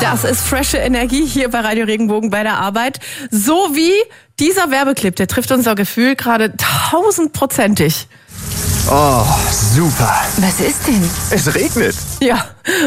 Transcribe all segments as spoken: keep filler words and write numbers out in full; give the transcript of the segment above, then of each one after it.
Das ist frische Energie hier bei Radio Regenbogen bei der Arbeit. So wie dieser Werbeclip, der trifft unser Gefühl gerade tausendprozentig. Oh, super. Was ist denn? Es regnet. Ja.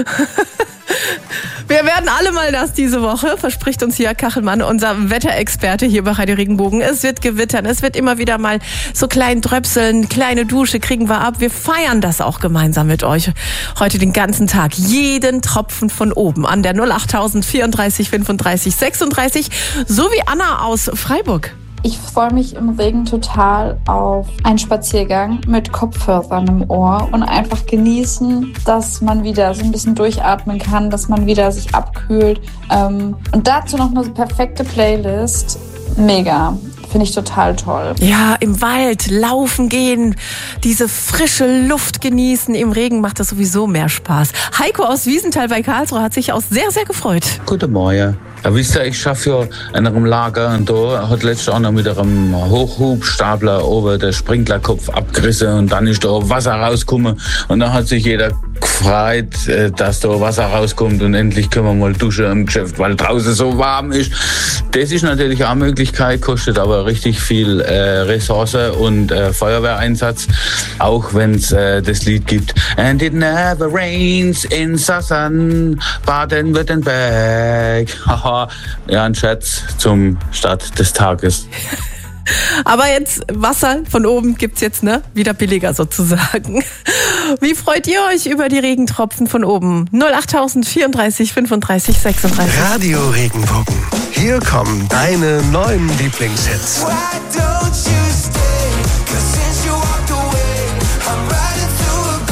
Wir werden alle mal nass diese Woche, verspricht uns hier Kachelmann, unser Wetterexperte hier bei Radio Regenbogen. Es wird gewittern, es wird immer wieder mal so klein dröpseln, kleine Dusche kriegen wir ab. Wir feiern das auch gemeinsam mit euch. Heute den ganzen Tag, jeden Tropfen von oben an der null acht vierunddreißig fünfunddreißig sechsunddreißig, so wie Anna aus Freiburg. Ich freue mich im Regen total auf einen Spaziergang mit Kopfhörern im Ohr und einfach genießen, dass man wieder so ein bisschen durchatmen kann, dass man wieder sich abkühlt. Und dazu noch eine perfekte Playlist. Mega. Finde ich total toll. Ja, im Wald laufen gehen, diese frische Luft genießen. Im Regen macht das sowieso mehr Spaß. Heiko aus Wiesenthal bei Karlsruhe hat sich auch sehr, sehr gefreut. Guten Morgen. Ja, wisst ihr, ich schaffe ja in einem Lager und da hat letztes Jahr noch mit einem Hochhubstapler oben der Sprinklerkopf abgerissen und dann ist da Wasser rausgekommen und dann hat sich jeder gefreut, dass da Wasser rauskommt und endlich können wir mal duschen im Geschäft, weil draußen so warm ist. Das ist natürlich auch eine Möglichkeit, kostet aber richtig viel äh, Ressource und äh, Feuerwehreinsatz, auch wenn es äh, das Lied gibt. And it never rains in Saarland, Baden-Württemberg. Haha, ja, ein Scherz zum Start des Tages. Aber jetzt Wasser von oben gibt's jetzt, ne? Wieder billiger sozusagen. Wie freut ihr euch über die Regentropfen von oben? null acht vierunddreißig fünfunddreißig sechsunddreißig. Radio Regenbogen. Hier kommen deine neuen Lieblingshits.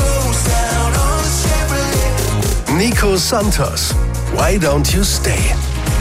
Nico Santos, Why Don't You Stay?